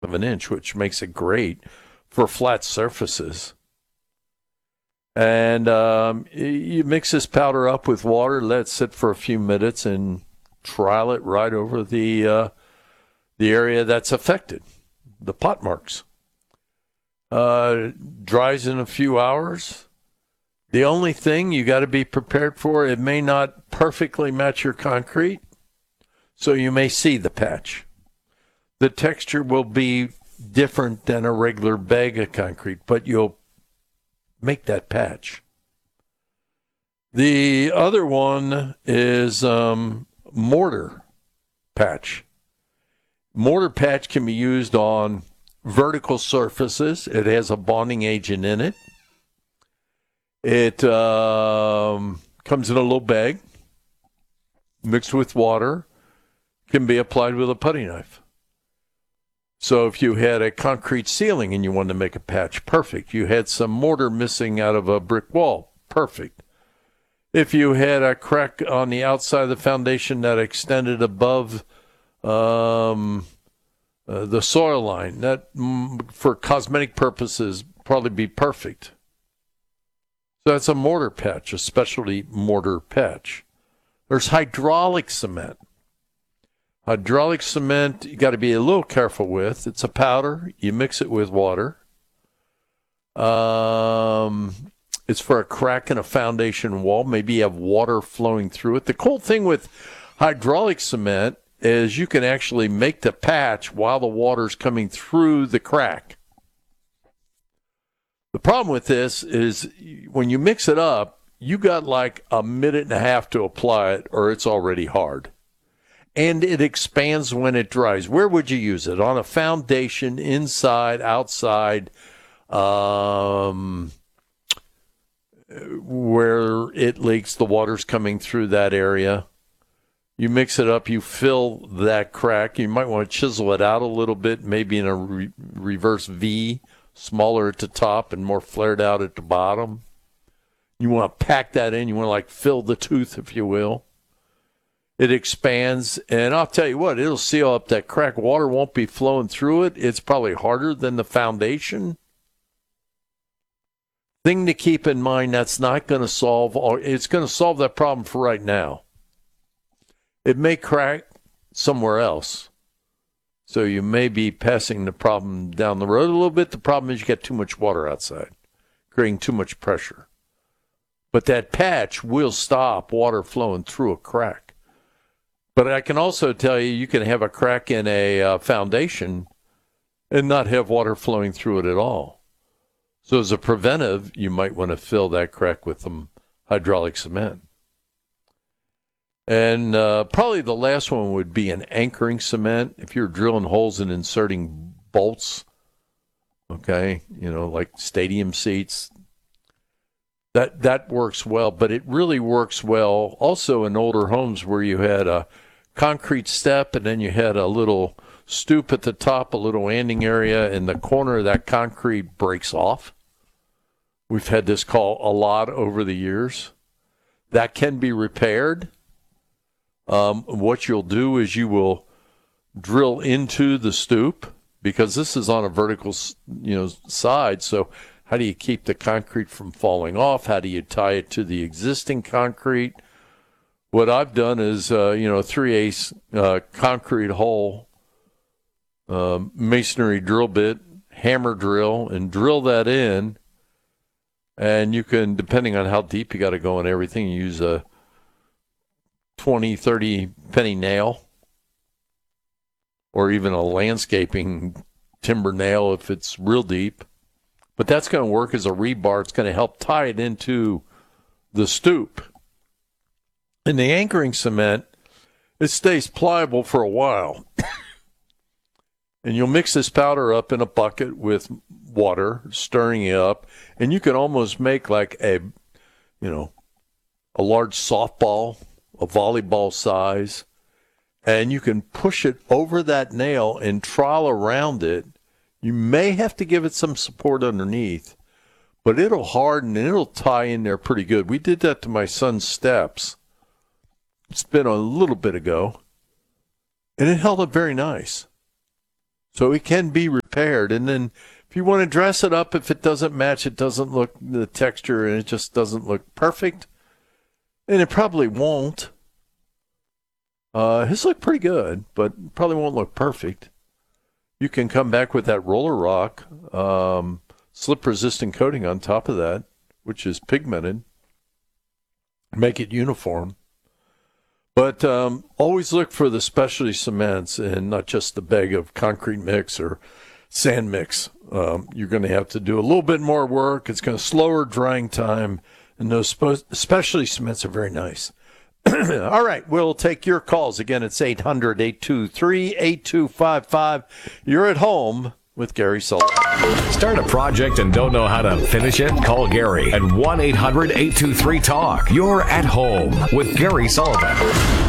of an inch, which makes it great for flat surfaces. And you mix this powder up with water, let it sit for a few minutes, and trial it right over the area that's affected, the pot marks. Dries in a few hours. The only thing you got to be prepared for, it may not perfectly match your concrete, so you may see the patch. The texture will be different than a regular bag of concrete, but you'll make that patch. The other one is mortar patch. Mortar patch can be used on vertical surfaces. It has a bonding agent in it. It comes in a little bag, mixed with water, can be applied with a putty knife. So if you had a concrete ceiling and you wanted to make a patch, perfect. You had some mortar missing out of a brick wall, perfect. If you had a crack on the outside of the foundation that extended above the soil line, that for cosmetic purposes probably be perfect. So that's a mortar patch, a specialty mortar patch. There's hydraulic cement. Hydraulic cement, you got to be a little careful with. It's a powder. You mix it with water. It's for a crack in a foundation wall. Maybe you have water flowing through it. The cool thing with hydraulic cement is you can actually make the patch while the water's coming through the crack. The problem with this is when you mix it up, you got like a minute and a half to apply it or it's already hard. And it expands when it dries. Where would you use it? On a foundation, inside, outside, where it leaks, the water's coming through that area. You mix it up, you fill that crack. You might want to chisel it out a little bit, maybe in a reverse V, smaller at the top and more flared out at the bottom. You want to pack that in. You want to like fill the tooth, if you will. It expands, and I'll tell you what, it'll seal up that crack. Water won't be flowing through it. It's probably harder than the foundation. Thing to keep in mind, that's not going to solve all. It's going to solve that problem for right now. It may crack somewhere else. So you may be passing the problem down the road a little bit. The problem is you get too much water outside, creating too much pressure. But that patch will stop water flowing through a crack. But I can also tell you, you can have a crack in a foundation and not have water flowing through it at all. So as a preventive, you might want to fill that crack with some hydraulic cement. And probably the last one would be an anchoring cement. If you're drilling holes and inserting bolts, okay, like stadium seats, that works well. But it really works well also in older homes where you had a concrete step and then you had a little stoop at the top, a little landing area, and the corner of that concrete breaks off. We've had this call a lot over the years. That can be repaired. What you'll do is you will drill into the stoop because this is on a vertical, side. So how do you keep the concrete from falling off? How do you tie it to the existing concrete? What I've done is, a 3/8 concrete hole, masonry drill bit, hammer drill, and drill that in. And you can, depending on how deep you got to go and everything, you use a 20, 30 penny nail or even a landscaping timber nail if it's real deep. But that's going to work as a rebar. It's going to help tie it into the stoop. And the anchoring cement, it stays pliable for a while. And you'll mix this powder up in a bucket with water, stirring it up, and you can almost make like a large softball, a volleyball size, and you can push it over that nail and trowel around it. You may have to give it some support underneath, but it'll harden and it'll tie in there pretty good. We did that to my son's steps. It's been a little bit ago, and it held up very nice. So it can be repaired. And then if you want to dress it up, if it doesn't match, it doesn't look the texture, and it just doesn't look perfect, and it probably won't. His look pretty good, but probably won't look perfect. You can come back with that Roller Rock slip-resistant coating on top of that, which is pigmented. Make it uniform. But always look for the specialty cements and not just the bag of concrete mix or sand mix. You're going to have to do a little bit more work. It's going to slower drying time, and those specialty cements are very nice. All right, we'll take your calls. Again, it's 800-823-8255. You're at home with Gary Sullivan. Start a project and don't know how to finish it? Call Gary at 1-800-823-TALK. You're at home with Gary Sullivan.